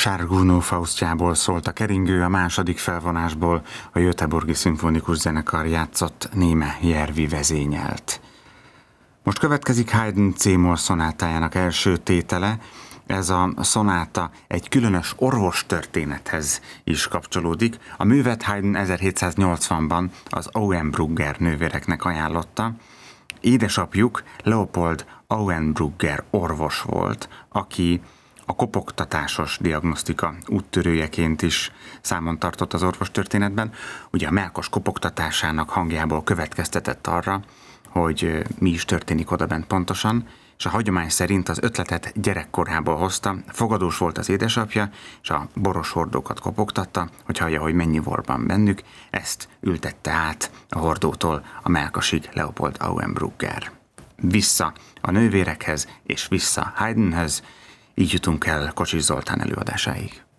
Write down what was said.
Sárgónó Faustjából szólt a keringő, a második felvonásból a Göteborgi Szimfonikus Zenekar játszott Néme Järvi vezényelt. Most következik Haydn C-moll szonátájának első tétele. Ez a szonáta egy különös orvostörténethez is kapcsolódik. A művet Haydn 1780-ban az Auenbrugger nővéreknek ajánlotta. Édesapjuk Leopold Auenbrugger orvos volt, aki a kopogtatásos diagnosztika úttörőjeként is számon tartott az orvostörténetben. Ugye a mellkas kopogtatásának hangjából következtetett arra, hogy mi is történik odabent pontosan, és a hagyomány szerint az ötletet gyerekkorából hozta, fogadós volt az édesapja, és a boros hordókat kopogtatta, hogy hallja, hogy mennyi vor van bennük, ezt ültette át a hordótól a mellkasig Leopold Auenbrugger. Vissza a nővérekhez, és vissza Haydnhez, így jutunk el Kocsis Zoltán előadásáig.